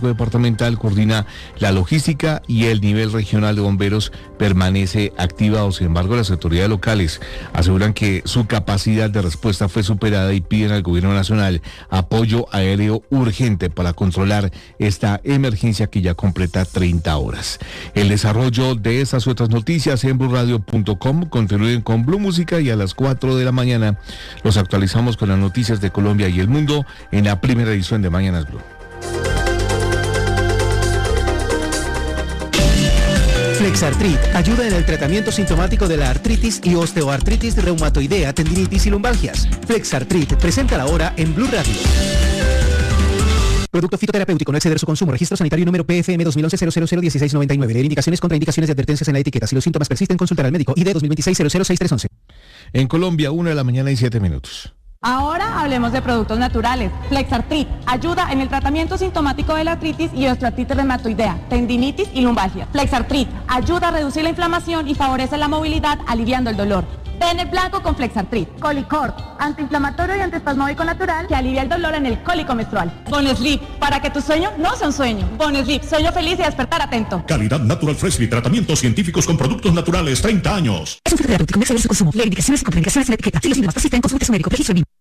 Liderazgo Departamental coordina la logística y el nivel regional de bomberos permanece activado. Sin embargo, las autoridades locales aseguran que su capacidad de respuesta fue superada y piden al gobierno nacional apoyo aéreo urgente para controlar esta emergencia que ya completa 30 horas. El desarrollo de estas y otras noticias en bluradio.com. Continúen con Blue Música y a las 4 de la mañana los actualizamos con las noticias de Colombia y el mundo en la primera edición de Mañanas Blue. Flexartrit ayuda en el tratamiento sintomático de la artritis y osteoartritis reumatoidea, tendinitis y lumbalgias. Flexartrit, presenta la hora en Blue Radio. Producto fitoterapéutico, no exceder su consumo. Registro sanitario número PFM 2011-00016699. Leer indicaciones, contraindicaciones y advertencias en la etiqueta. Si los síntomas persisten, consultar al médico. ID 2026-006311. En Colombia, 1 a.m. y 7 minutos. Ahora hablemos de productos naturales. Flexartrit ayuda en el tratamiento sintomático de la artritis y osteoartritis reumatoidea, tendinitis y lumbalgia. Flexartrit ayuda a reducir la inflamación y favorece la movilidad, aliviando el dolor. Ten el blanco con Flexartrit. Colicort, antiinflamatorio y antiespasmódico natural que alivia el dolor en el cólico menstrual. Bonesleep, para que tu sueño no sea un sueño. Bonesleep, sueño feliz y despertar atento. Calidad Natural Freshly, tratamientos científicos con productos naturales, 30 años. Es un fitoterapéutico, no exceder su consumo. Leer indicaciones y contraindicaciones en la etiqueta. Si los síntomas persisten, consulte a su médico. Registro BIM.